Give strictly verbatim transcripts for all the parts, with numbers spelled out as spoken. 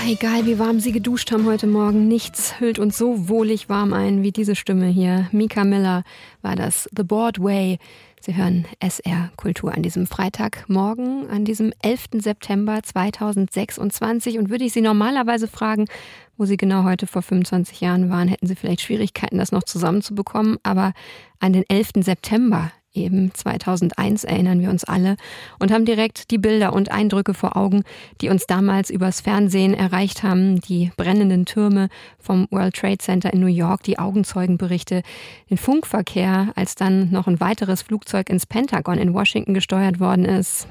Egal wie warm Sie geduscht haben heute Morgen, nichts hüllt uns so wohlig warm ein wie diese Stimme hier. Mika Miller war das, The Bored Way. Sie hören S R Kultur an diesem Freitagmorgen, an diesem elften September zweitausendsechsundzwanzig. Und würde ich Sie normalerweise fragen, wo Sie genau heute vor fünfundzwanzig Jahren waren, hätten Sie vielleicht Schwierigkeiten, das noch zusammenzubekommen. Aber an den elften September eben zweitausendeins erinnern wir uns alle und haben direkt die Bilder und Eindrücke vor Augen, die uns damals übers Fernsehen erreicht haben. Die brennenden Türme vom World Trade Center in New York, die Augenzeugenberichte, den Funkverkehr, als dann noch ein weiteres Flugzeug ins Pentagon in Washington gesteuert worden ist.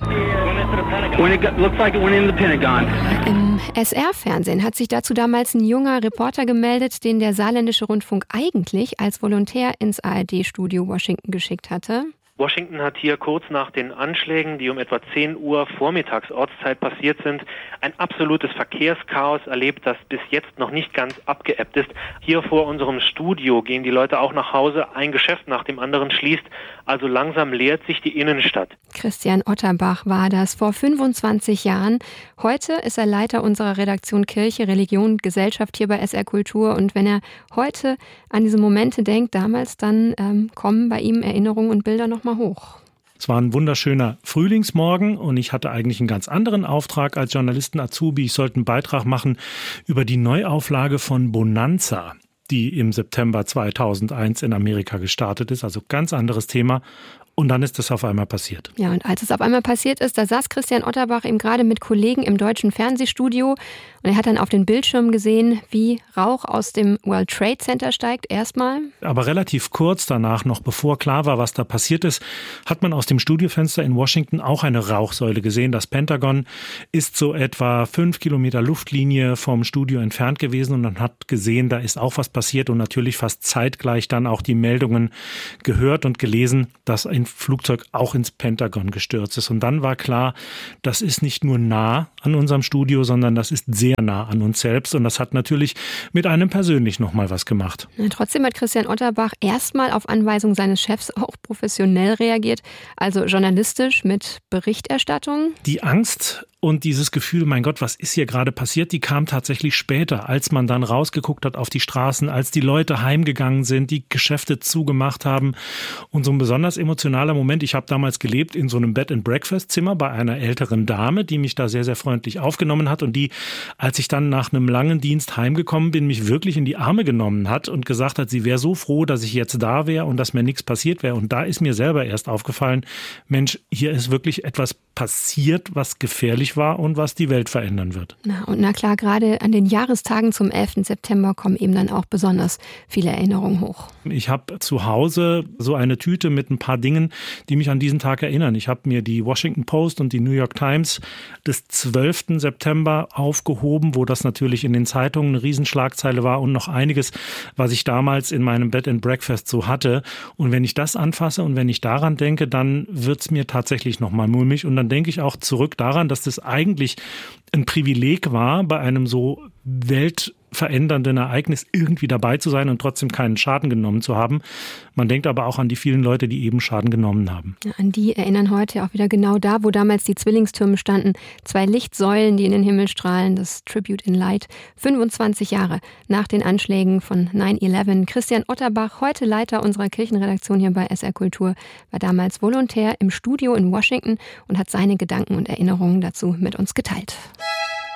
Im S R-Fernsehen hat sich dazu damals ein junger Reporter gemeldet, den der Saarländische Rundfunk eigentlich als Volontär ins A R D-Studio Washington geschickt hatte. Washington hat hier kurz nach den Anschlägen, die um etwa zehn Uhr vormittags Ortszeit passiert sind, ein absolutes Verkehrschaos erlebt, das bis jetzt noch nicht ganz abgeebbt ist. Hier vor unserem Studio gehen die Leute auch nach Hause, ein Geschäft nach dem anderen schließt, also langsam leert sich die Innenstadt. Christian Otterbach war das vor fünfundzwanzig Jahren. Heute ist er Leiter unserer Redaktion Kirche, Religion und Gesellschaft hier bei S R Kultur. Und wenn er heute an diese Momente denkt, damals, dann ähm, kommen bei ihm Erinnerungen und Bilder noch mal hoch. Es war ein wunderschöner Frühlingsmorgen und ich hatte eigentlich einen ganz anderen Auftrag als Journalisten-Azubi. Ich sollte einen Beitrag machen über die Neuauflage von Bonanza, die im September zweitausendeins in Amerika gestartet ist. Also ganz anderes Thema. Und dann ist es auf einmal passiert. Ja, und als es auf einmal passiert ist, da saß Christian Otterbach eben gerade mit Kollegen im deutschen Fernsehstudio und er hat dann auf den Bildschirm gesehen, wie Rauch aus dem World Trade Center steigt, erstmal. Aber relativ kurz danach, noch bevor klar war, was da passiert ist, hat man aus dem Studiofenster in Washington auch eine Rauchsäule gesehen. Das Pentagon ist so etwa fünf Kilometer Luftlinie vom Studio entfernt gewesen und man hat gesehen, da ist auch was passiert und natürlich fast zeitgleich dann auch die Meldungen gehört und gelesen, dass ein Flugzeug auch ins Pentagon gestürzt ist. Und dann war klar, das ist nicht nur nah an unserem Studio, sondern das ist sehr nah an uns selbst. Und das hat natürlich mit einem persönlich nochmal was gemacht. Ja, trotzdem hat Christian Otterbach erstmal auf Anweisung seines Chefs auch professionell reagiert, also journalistisch mit Berichterstattung. Die Angst und dieses Gefühl, mein Gott, was ist hier gerade passiert, die kam tatsächlich später, als man dann rausgeguckt hat auf die Straßen, als die Leute heimgegangen sind, die Geschäfte zugemacht haben. Und so ein besonders emotionaler Moment, ich habe damals gelebt in so einem Bed-and-Breakfast-Zimmer bei einer älteren Dame, die mich da sehr, sehr freundlich aufgenommen hat und die, als ich dann nach einem langen Dienst heimgekommen bin, mich wirklich in die Arme genommen hat und gesagt hat, sie wäre so froh, dass ich jetzt da wäre und dass mir nichts passiert wäre. Und da ist mir selber erst aufgefallen, Mensch, hier ist wirklich etwas passiert, was gefährlich war und was die Welt verändern wird. Na, und na klar, gerade an den Jahrestagen zum elften September kommen eben dann auch besonders viele Erinnerungen hoch. Ich habe zu Hause so eine Tüte mit ein paar Dingen, die mich an diesen Tag erinnern. Ich habe mir die Washington Post und die New York Times des zwölften September aufgehoben, wo das natürlich in den Zeitungen eine Riesenschlagzeile war und noch einiges, was ich damals in meinem Bed and Breakfast so hatte. Und wenn ich das anfasse und wenn ich daran denke, dann wird es mir tatsächlich nochmal mulmig. Und dann denke ich auch zurück daran, dass das eigentlich ein Privileg war, bei einem so weltverändernden Ereignis irgendwie dabei zu sein und trotzdem keinen Schaden genommen zu haben. Man denkt aber auch an die vielen Leute, die eben Schaden genommen haben. Ja, an die erinnern heute auch wieder genau da, wo damals die Zwillingstürme standen. Zwei Lichtsäulen, die in den Himmel strahlen, das Tribute in Light. fünfundzwanzig Jahre nach den Anschlägen von neun elf. Christian Otterbach, heute Leiter unserer Kirchenredaktion hier bei S R Kultur, war damals Volontär im Studio in Washington und hat seine Gedanken und Erinnerungen dazu mit uns geteilt.